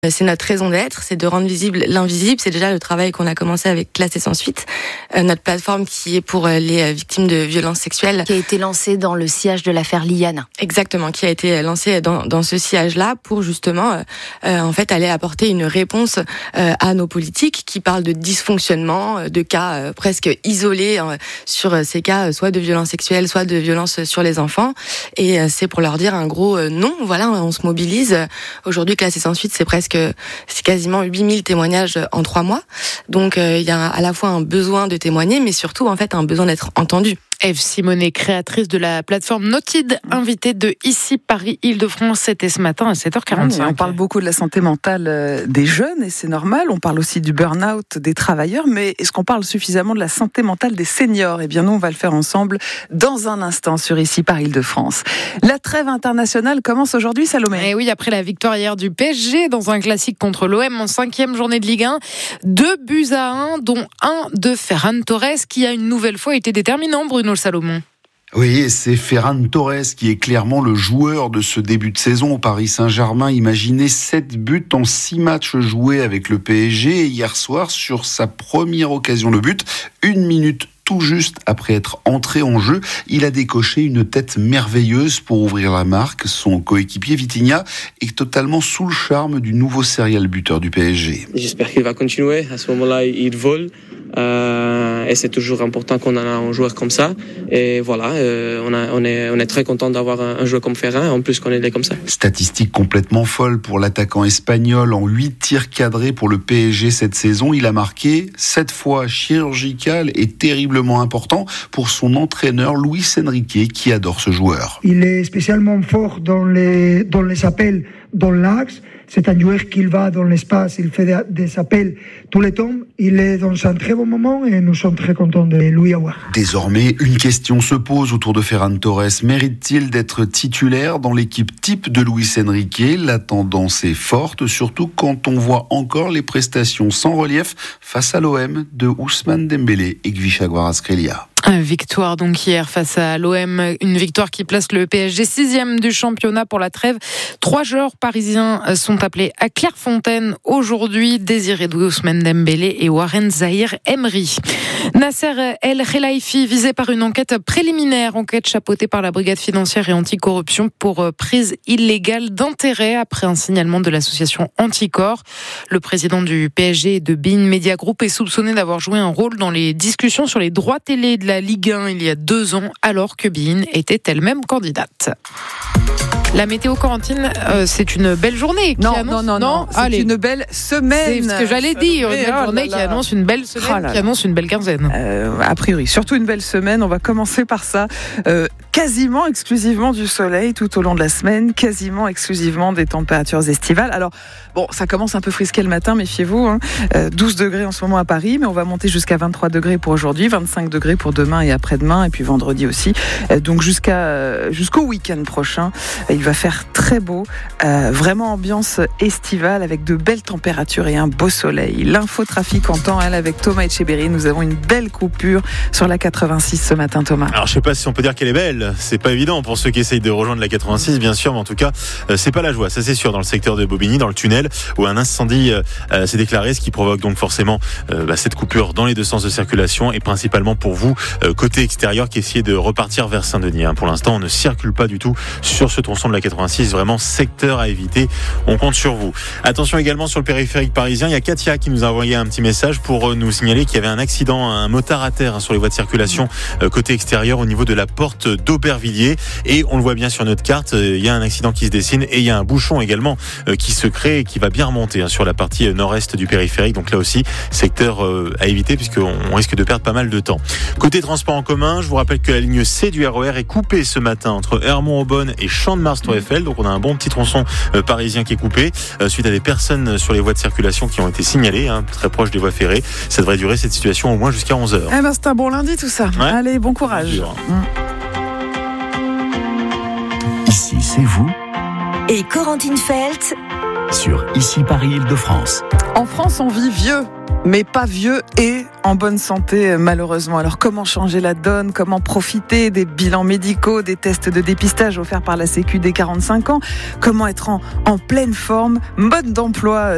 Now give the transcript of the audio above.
C'est notre raison d'être, c'est de rendre visible l'invisible. C'est déjà le travail qu'on a commencé avec Classé sans suite, notre plateforme qui est pour les victimes de violences sexuelles. Qui a été lancée dans le sillage de l'affaire Liane. Exactement, qui a été lancée dans ce sillage-là pour justement en fait aller apporter une réponse à nos politiques qui parlent de dysfonctionnement, de cas presque isolés sur ces cas soit de violences sexuelles, soit de violences sur les enfants. Et c'est pour leur dire un gros non, voilà, on se mobilise. Aujourd'hui, Classé sans suite, c'est quasiment 8000 témoignages en 3 mois. Donc il y a à la fois un besoin de témoigner, mais surtout en fait un besoin d'être entendu. Ève Simonet, créatrice de la plateforme Notid, invitée de Ici Paris Île-de-France, c'était ce matin à 7h45. On parle beaucoup de la santé mentale des jeunes et c'est normal. On parle aussi du burn-out des travailleurs, mais est-ce qu'on parle suffisamment de la santé mentale des seniors ? Eh bien nous, on va le faire ensemble dans un instant sur Ici Paris Île-de-France. La trêve internationale commence aujourd'hui, Salomé. Et oui, après la victoire hier du PSG dans un classique contre l'OM en 5e journée de Ligue 1, 2-1, dont un de Ferran Torres qui a une nouvelle fois été déterminant, Bruno Salomon. Oui, c'est Ferran Torres qui est clairement le joueur de ce début de saison au Paris Saint-Germain. Imaginez 7 buts en 6 matchs joués avec le PSG. Et hier soir, sur sa première occasion de but, 1 minute tout juste après être entré en jeu, il a décoché une tête merveilleuse pour ouvrir la marque. Son coéquipier Vitinha est totalement sous le charme du nouveau serial buteur du PSG. J'espère qu'il va continuer. À ce moment-là, il vole. Et c'est toujours important qu'on a un joueur comme ça. Et voilà, on est très content d'avoir un joueur comme Ferran, en plus qu'on est comme ça. Statistique complètement folle pour l'attaquant espagnol. En 8 tirs cadrés pour le PSG cette saison, il a marqué 7 fois chirurgical et terriblement important pour son entraîneur Luis Enrique qui adore ce joueur. Il est spécialement fort dans les appels dans l'axe. C'est un joueur qui va dans l'espace, il fait des appels tous les temps. Il est dans un très bon moment et nous sommes très contents de lui avoir. Désormais, une question se pose autour de Ferran Torres. Mérite-t-il d'être titulaire dans l'équipe type de Luis Enrique ? La tendance est forte, surtout quand on voit encore les prestations sans relief face à l'OM de Ousmane Dembélé et Gvicha Kvaratskhelia. Victoire donc hier face à l'OM, une victoire qui place le PSG 6e du championnat pour la trêve. 3 joueurs parisiens sont appelés à Clairefontaine aujourd'hui, Désiré Doué, Ousmane Dembélé et Warren Zahir Emery. Nasser El Khelaifi visé par une enquête préliminaire, enquête chapeautée par la brigade financière et anticorruption pour prise illégale d'intérêt après un signalement de l'association Anticor. Le président du PSG et de beIN Media Group est soupçonné d'avoir joué un rôle dans les discussions sur les droits télé de la Ligue 1 il y a 2 ans, alors que beIN était elle-même candidate. La météo Corentine, c'est une belle journée. Non. C'est Allez. Une belle semaine. C'est ce que j'allais dire. Une belle journée qui annonce une belle semaine, qui annonce une belle quinzaine. A priori, surtout une belle semaine. On va commencer par ça. Quasiment exclusivement du soleil tout au long de la semaine, quasiment exclusivement des températures estivales. Alors, bon, ça commence un peu frisqué le matin, méfiez-vous. 12 degrés en ce moment à Paris, mais on va monter jusqu'à 23 degrés pour aujourd'hui, 25 degrés pour demain et après-demain, et puis vendredi aussi. Donc jusqu'au week-end prochain, il va faire très beau. Vraiment ambiance estivale avec de belles températures et un beau soleil. L'infotrafic en temps réel avec Thomas Etcheberry. Nous avons une belle coupure sur la 86 ce matin, Thomas. Alors, je sais pas si on peut dire qu'elle est belle. C'est pas évident pour ceux qui essayent de rejoindre la 86, bien sûr, mais en tout cas, c'est pas la joie. Ça, c'est sûr, dans le secteur de Bobigny, dans le tunnel, où un incendie s'est déclaré, ce qui provoque donc forcément cette coupure dans les 2 sens de circulation, et principalement pour vous, côté extérieur, qui essayez de repartir vers Saint-Denis. Pour l'instant, on ne circule pas du tout sur ce tronçon de la 86, vraiment secteur à éviter. On compte sur vous. Attention également sur le périphérique parisien, il y a Katia qui nous a envoyé un petit message pour nous signaler qu'il y avait un accident, un motard à terre sur les voies de circulation côté extérieur au niveau de la porte d'Aubervilliers, et on le voit bien sur notre carte, il y a un accident qui se dessine et il y a un bouchon également qui se crée et qui va bien remonter sur la partie nord-est du périphérique. Donc là aussi, secteur à éviter puisqu'on risque de perdre pas mal de temps. Côté transport en commun, je vous rappelle que la ligne C du RER est coupée ce matin entre Hermont-Aubonne et Champ-de-Mars-Tour-Eiffel. Donc on a un bon petit tronçon parisien qui est coupé suite à des personnes sur les voies de circulation qui ont été signalées, très proches des voies ferrées. Ça devrait durer cette situation au moins jusqu'à 11h. C'est un bon lundi tout ça. Ouais. Allez, bon courage. Ici, c'est vous. Et Corentine Feltz Sur Ici Paris Île-de-France. En France, on vit vieux, mais pas vieux et en bonne santé, malheureusement. Alors, comment changer la donne ? Comment profiter des bilans médicaux, des tests de dépistage offerts par la Sécu dès 45 ans ? Comment être en pleine forme ? Mode d'emploi